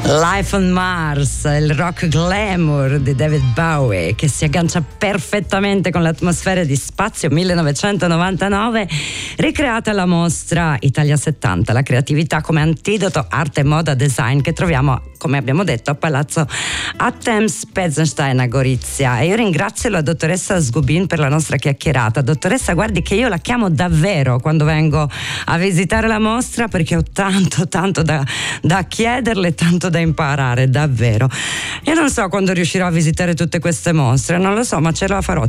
Life on Mars, il rock glamour di David Bowie, che si aggancia perfettamente con l'atmosfera di Spazio 1999, ricreata alla mostra Italia 70, la creatività come antidoto, arte, moda, design, che troviamo, come abbiamo detto, a Palazzo Attems-Pezenstein a Gorizia. E io ringrazio la dottoressa Sgubin per la nostra chiacchierata. Dottoressa, guardi che io la chiamo davvero quando vengo a visitare la mostra, perché ho tanto da chiederle, tanto da imparare, davvero. Io non so quando riuscirò a visitare tutte queste mostre, non lo so, ma ce la farò.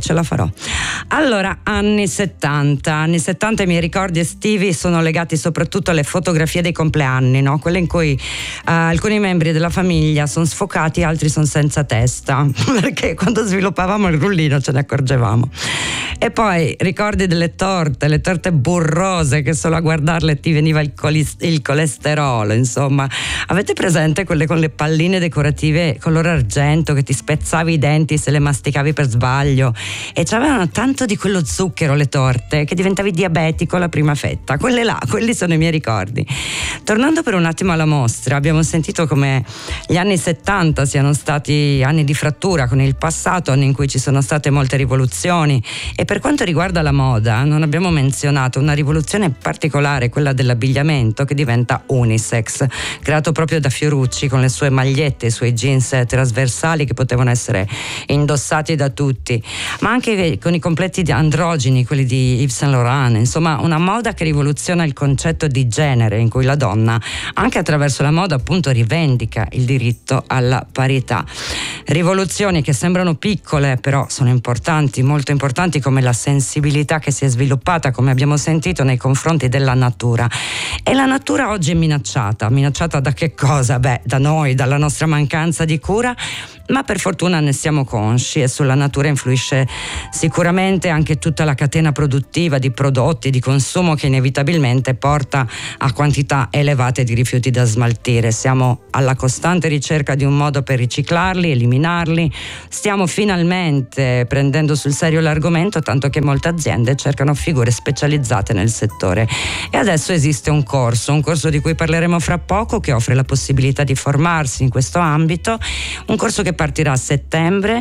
Allora, anni 70, i miei ricordi estivi sono legati soprattutto alle fotografie dei compleanni, no? Quelle in cui alcuni membri della famiglia sono sfocati, altri sono senza testa, perché quando sviluppavamo il rullino ce ne accorgevamo. E poi ricordi delle torte, le torte burrose che solo a guardarle ti veniva il colesterolo, insomma. Avete presente quelle con le palline decorative color argento che ti spezzavi i denti se le masticavi per sbaglio? E c'avevano tanto di quello zucchero le torte che diventavi diabetico alla prima fetta. Quelli sono i miei ricordi. Tornando per un attimo alla mostra, abbiamo sentito come gli anni 70 siano stati anni di frattura con il passato, anni in cui ci sono state molte rivoluzioni. E per quanto riguarda la moda, non abbiamo menzionato una rivoluzione particolare, quella dell'abbigliamento, che diventa unisex, creato proprio da Fiorucci, con le sue magliette, i suoi jeans trasversali che potevano essere indossati da tutti, ma anche con i completi androgeni, quelli di Yves Saint Laurent. Insomma, una moda che rivoluziona il concetto di genere, in cui la donna, anche attraverso la moda, appunto, rivendica il diritto alla parità. Rivoluzioni che sembrano piccole, però sono importanti, molto importanti, come la sensibilità che si è sviluppata, come abbiamo sentito, nei confronti della natura. E la natura oggi è minacciata da che cosa? Beh, da noi, dalla nostra mancanza di cura, ma per fortuna ne siamo consci, e sulla natura influisce sicuramente anche tutta la catena produttiva di prodotti di consumo, che inevitabilmente porta a quantità elevate di rifiuti da smaltire. Siamo alla costante ricerca di un modo per riciclarli, eliminarli. Stiamo finalmente prendendo sul serio l'argomento, tanto che molte aziende cercano figure specializzate nel settore. E adesso esiste un corso di cui parleremo fra poco, che offre la possibilità di formarsi in questo ambito, un corso che partirà a settembre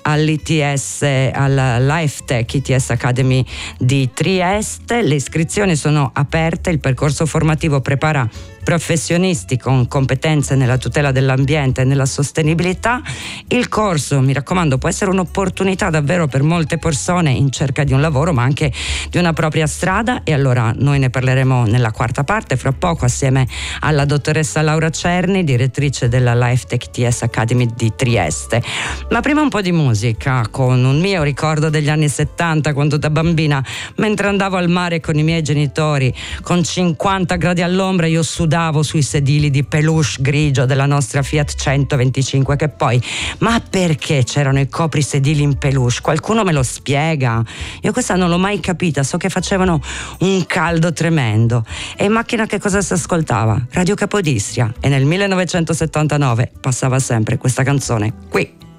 all'ITS, alla LifeTech ITS Academy di Trieste. Le iscrizioni sono aperte, il percorso formativo prepara professionisti con competenze nella tutela dell'ambiente e nella sostenibilità. Il corso, mi raccomando, può essere un'opportunità davvero per molte persone in cerca di un lavoro, ma anche di una propria strada. E allora noi ne parleremo nella quarta parte fra poco, assieme alla dottoressa Laura Cerni, direttrice della LifeTech ITS Academy di Trieste. Ma prima un po' di musica, con un mio ricordo degli anni 70, quando da bambina, mentre andavo al mare con i miei genitori, con 50 gradi all'ombra, io sudavo sui sedili di peluche grigio della nostra Fiat 125, che poi, ma perché c'erano i coprisedili in peluche? Qualcuno me lo spiega? Io questa non l'ho mai capita, so che facevano un caldo tremendo. E in macchina che cosa si ascoltava? Radio Capodistria, e nel 1979 passava sempre questa canzone qui.